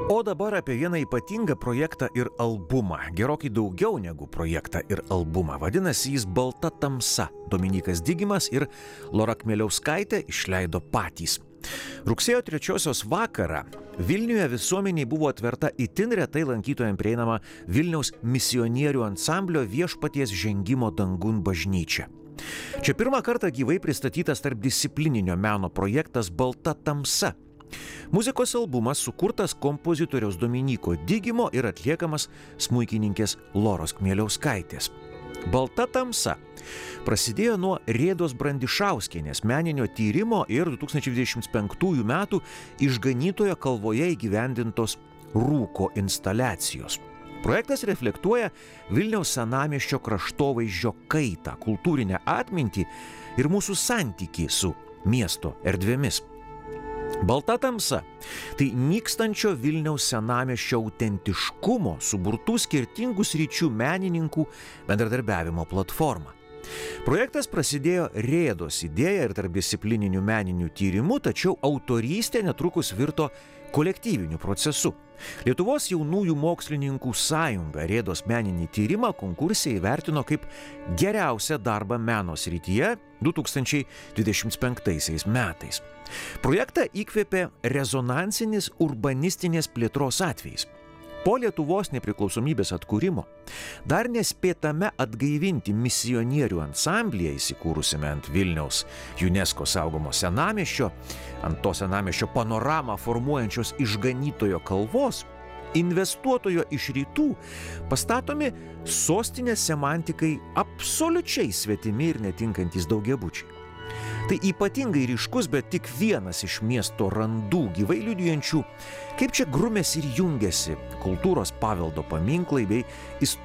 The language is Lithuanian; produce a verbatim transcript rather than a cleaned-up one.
O dabar apie vieną ypatingą projektą ir albumą. Gerokai daugiau negu projektą ir albumą. Vadinasi, jis Balta tamsa. Dominykas Digimas ir Lora Kmieliauskaitė išleido patys. Rugsėjo trečiosios vakarą Vilniuje visuomeniai buvo atverta itin retai lankytojams prieinama Vilniaus misionierių ansamblio Viešpaties žengimo dangun bažnyčia. Čia pirmą kartą gyvai pristatytas tarpdisciplininio meno projektas Balta tamsa. Muzikos albumas sukurtas kompozitoriaus Dominyko Digimo ir atliekamas smuikininkės Loros Kmieliauskaitės. Balta tamsa prasidėjo nuo Rėdos Brandišauskienės meninio tyrimo ir du tūkstančiai dvidešimt penktųjų metų Išganytojo kalvoje įgyvendintos rūko instaliacijos. Projektas reflektuoja Vilniaus senamiesčio kraštovaizdžio kaitą, kultūrinę atmintį ir mūsų santykį su miesto erdvėmis. Balta tamsa – tai nykstančio Vilniaus senamiesčio autentiškumo suburtų skirtingų sričių menininkų bendradarbiavimo platforma. Projektas prasidėjo Rėdos idėja ir tarpdisciplininių meninių tyrimų, tačiau autorystė netrukus virto kolektyviniu procesu. Lietuvos jaunųjų mokslininkų sąjunga Rėdos meninį tyrimą konkurse įvertino kaip geriausią darbą meno srityje du tūkstančiai dvidešimt penktaisiais metais. Projektą įkvėpė rezonansinis urbanistinės plėtros atvejis. Po Lietuvos nepriklausomybės atkūrimo dar nespėtame atgaivinti misionierių ansamblyje įsikūrusiame ant Vilniaus UNESCO saugomo senamiesčio, ant to senamiesčio panoramą formuojančios Išganytojo kalvos, investuotojo iš rytų pastatomi sostinės semantikai absoliučiai svetimi ir netinkantys daugiabučiai. Tai ypatingai ryškus, bet tik vienas iš miesto randų gyvai liudijančių, kaip čia grumėsi ir jungiasi kultūros paveldo paminklai bei istorijos